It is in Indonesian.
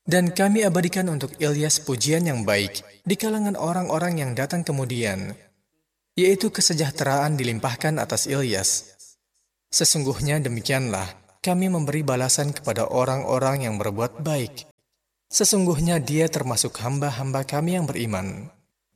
Dan kami abadikan untuk Ilyas pujian yang baik di kalangan orang-orang yang datang kemudian, yaitu kesejahteraan dilimpahkan atas Ilyas. Sesungguhnya demikianlah kami memberi balasan kepada orang-orang yang berbuat baik. Sesungguhnya dia termasuk hamba-hamba kami yang beriman.